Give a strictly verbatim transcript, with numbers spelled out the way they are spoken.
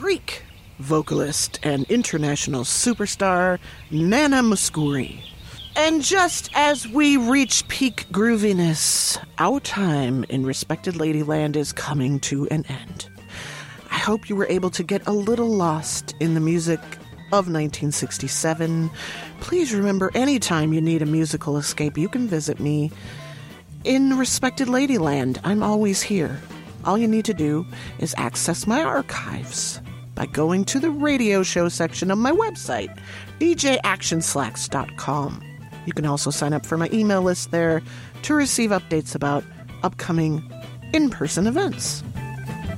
freak, vocalist, and international superstar Nana Mouskouri. And just as we reach peak grooviness, our time in Respected Ladyland is coming to an end. I hope you were able to get a little lost in the music of nineteen sixty-seven. Please remember, anytime you need a musical escape, you can visit me in Respected Ladyland. I'm always here. All you need to do is access my archives by going to the radio show section of my website, d j action slacks dot com. You can also sign up for my email list there to receive updates about upcoming in-person events.